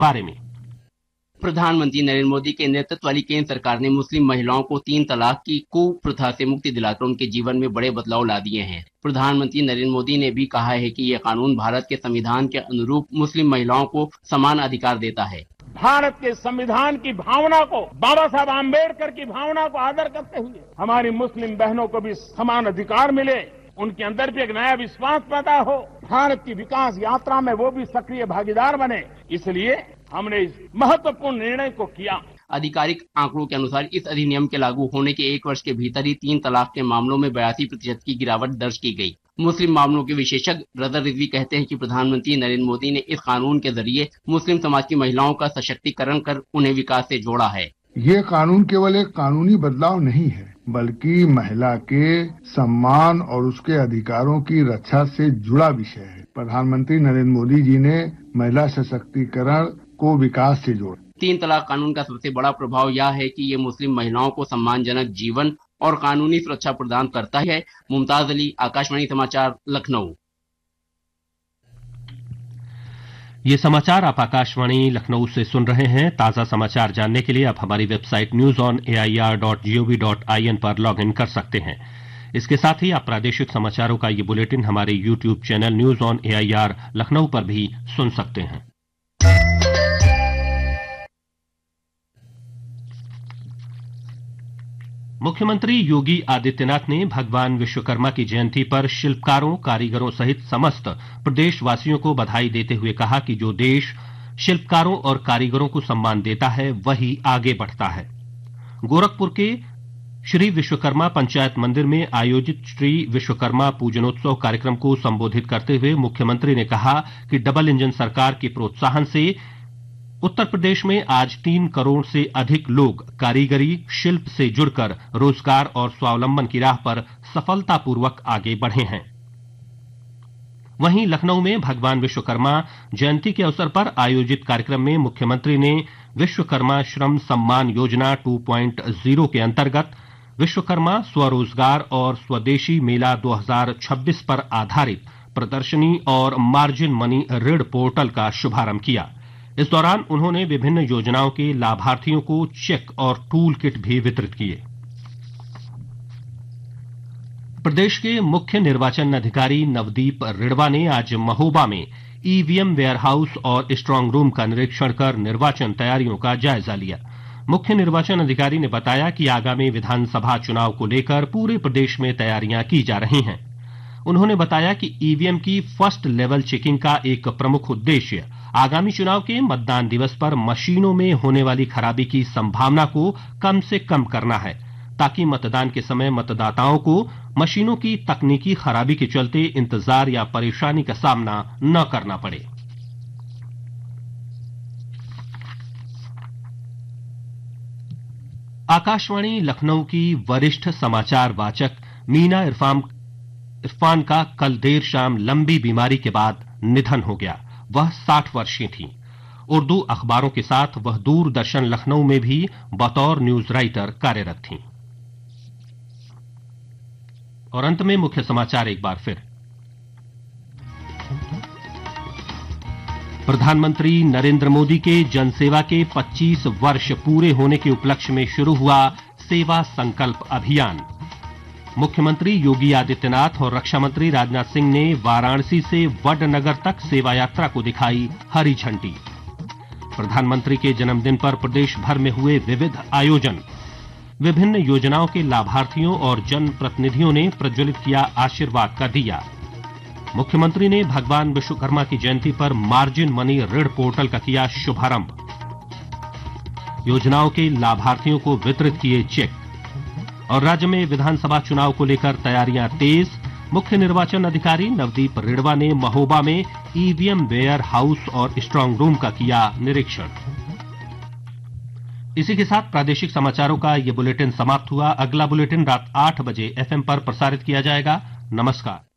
बारे में। प्रधानमंत्री नरेंद्र मोदी के नेतृत्व वाली केंद्र सरकार ने मुस्लिम महिलाओं को 3 तलाक की कुप्रथा से मुक्ति दिलाकर उनके जीवन में बड़े बदलाव ला दिए हैं। प्रधानमंत्री नरेंद्र मोदी ने भी कहा है कि यह कानून भारत के संविधान के अनुरूप मुस्लिम महिलाओं को समान अधिकार देता है। भारत के संविधान की भावना को, बाबा साहब आम्बेडकर की भावना को आदर करते हुए हमारी मुस्लिम बहनों को भी समान अधिकार मिले, उनके अंदर भी एक नया विश्वास पैदा हो, भारत की विकास यात्रा में वो भी सक्रिय भागीदार बने, इसलिए हमने इस महत्वपूर्ण निर्णय को किया। आधिकारिक आंकड़ों के अनुसार इस अधिनियम के लागू होने के 1 वर्ष के भीतर ही 3 तलाक के मामलों में 82% की गिरावट दर्ज की गई। मुस्लिम मामलों के विशेषज्ञ रज़ा रिजवी कहते हैं कि प्रधानमंत्री नरेंद्र मोदी ने इस कानून के जरिए मुस्लिम समाज की महिलाओं का सशक्तिकरण कर उन्हें विकास से जोड़ा है। ये कानून केवल एक कानूनी बदलाव नहीं है, बल्कि महिला के सम्मान और उसके अधिकारों की रक्षा से जुड़ा विषय है। प्रधानमंत्री नरेंद्र मोदी जी ने महिला सशक्तिकरण को विकास से जोड़ा। 3 तलाक कानून का सबसे बड़ा प्रभाव यह है कि ये मुस्लिम महिलाओं को सम्मानजनक जीवन और कानूनी सुरक्षा प्रदान करता है। मुमताज अली, आकाशवाणी समाचार, लखनऊ। ये समाचार आप आकाशवाणी लखनऊ से सुन रहे हैं। ताजा समाचार जानने के लिए आप हमारी वेबसाइट newsonair.gov.in पर लॉगिन कर सकते हैं। इसके साथ ही आप प्रादेशिक समाचारों का ये बुलेटिन हमारे YouTube channel news on AIR Lucknow पर भी सुन सकते हैं। मुख्यमंत्री योगी आदित्यनाथ ने भगवान विश्वकर्मा की जयंती पर शिल्पकारों, कारीगरों सहित समस्त प्रदेशवासियों को बधाई देते हुए कहा कि जो देश शिल्पकारों और कारीगरों को सम्मान देता है वही आगे बढ़ता है। गोरखपुर के श्री विश्वकर्मा पंचायत मंदिर में आयोजित श्री विश्वकर्मा पूजनोत्सव कार्यक्रम को संबोधित करते हुए मुख्यमंत्री ने कहा कि डबल इंजन सरकार के प्रोत्साहन से उत्तर प्रदेश में आज 3 करोड़ से अधिक लोग कारीगरी शिल्प से जुड़कर रोजगार और स्वावलंबन की राह पर सफलतापूर्वक आगे बढ़े हैं। वहीं लखनऊ में भगवान विश्वकर्मा जयंती के अवसर पर आयोजित कार्यक्रम में मुख्यमंत्री ने विश्वकर्मा श्रम सम्मान योजना 2.0 के अंतर्गत विश्वकर्मा स्वरोजगार और स्वदेशी मेला 2026 पर आधारित प्रदर्शनी और मार्जिन मनी ऋण पोर्टल का शुभारंभ किया। इस दौरान उन्होंने विभिन्न योजनाओं के लाभार्थियों को चेक और टूल किट भी वितरित किए। प्रदेश के मुख्य निर्वाचन अधिकारी नवदीप रिड़वा ने आज महोबा में ईवीएम वेयरहाउस और स्ट्रांग रूम का निरीक्षण कर निर्वाचन तैयारियों का जायजा लिया। मुख्य निर्वाचन अधिकारी ने बताया कि आगामी विधानसभा चुनाव को लेकर पूरे प्रदेश में तैयारियां की जा रही हैं। उन्होंने बताया कि ईवीएम की फर्स्ट लेवल चेकिंग का एक प्रमुख उद्देश्य आगामी चुनाव के मतदान दिवस पर मशीनों में होने वाली खराबी की संभावना को कम से कम करना है, ताकि मतदान के समय मतदाताओं को मशीनों की तकनीकी खराबी के चलते इंतजार या परेशानी का सामना न करना पड़े। आकाशवाणी लखनऊ की वरिष्ठ समाचार वाचक मीना इरफान का कल देर शाम लंबी बीमारी के बाद निधन हो गया। वह 60 वर्षीय थीं। उर्दू अखबारों के साथ वह दूरदर्शन लखनऊ में भी बतौर न्यूज राइटर कार्यरत थीं। और अंत में मुख्य समाचार एक बार फिर। प्रधानमंत्री नरेंद्र मोदी के जनसेवा के 25 वर्ष पूरे होने के उपलक्ष्य में शुरू हुआ सेवा संकल्प अभियान। मुख्यमंत्री योगी आदित्यनाथ और रक्षा मंत्री राजनाथ सिंह ने वाराणसी से वडनगर तक सेवा यात्रा को दिखाई हरी झंडी। प्रधानमंत्री के जन्मदिन पर प्रदेश भर में हुए विविध आयोजन। विभिन्न योजनाओं के लाभार्थियों और जनप्रतिनिधियों ने प्रज्वलित किया आशीर्वाद का दिया। मुख्यमंत्री ने भगवान विश्वकर्मा की जयंती पर मार्जिन मनी ऋण पोर्टल का किया शुभारंभ। योजनाओं के लाभार्थियों को वितरित किए चेक। और राज्य में विधानसभा चुनाव को लेकर तैयारियां तेज। मुख्य निर्वाचन अधिकारी नवदीप रिड़वा ने महोबा में ईवीएम वेयर हाउस और स्ट्रांग रूम का किया निरीक्षण। इसी के साथ प्रादेशिक समाचारों का ये बुलेटिन समाप्त हुआ। अगला बुलेटिन रात 8 बजे एफएम पर प्रसारित किया जाएगा। नमस्कार।